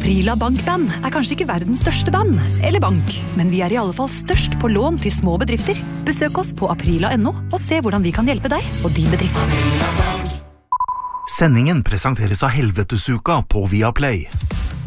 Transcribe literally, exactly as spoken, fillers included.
Aprila Bankband er kanskje ikke verdens største band, eller bank, men vi er i alle fall størst på lån til små bedrifter. Besøk oss på aprila punktum no og se hvordan vi kan hjelpe deg og din bedrift. Sendingen presenteres av Helvetesuka på Viaplay.